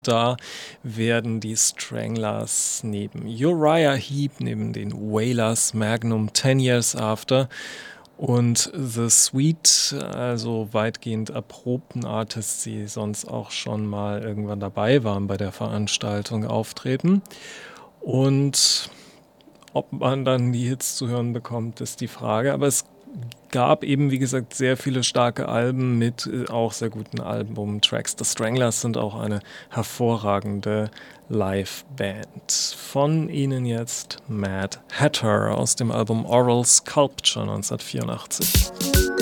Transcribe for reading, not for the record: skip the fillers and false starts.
Da werden die Stranglers neben Uriah Heep, neben den Wailers, Magnum, 10 Years After und The Sweet, also weitgehend erprobten Artists, die sonst auch schon mal irgendwann dabei waren bei der Veranstaltung, auftreten. Und ob man dann die Hits zu hören bekommt, ist die Frage. Aber es gab eben, wie gesagt, sehr viele starke Alben mit auch sehr guten Albumtracks. The Stranglers sind auch eine hervorragende Liveband. Von ihnen jetzt Mad Hatter aus dem Album Oral Sculpture 1984.